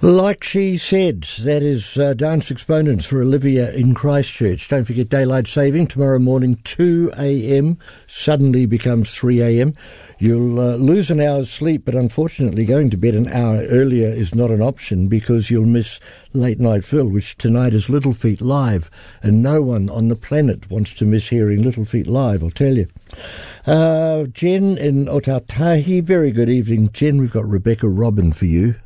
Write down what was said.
Like she said, that is dance exponents for Olivia in Christchurch. Don't forget daylight saving tomorrow morning, 2 a.m. suddenly becomes 3 a.m. You'll lose an hour's sleep, but unfortunately going to bed an hour earlier is not an option because you'll miss Late Night Phil, which tonight is Little Feat Live, and no one on the planet wants to miss hearing Little Feat Live, I'll tell you. Jen in Otautahi, very good evening, Jen. We've got Rebecca Robin for you.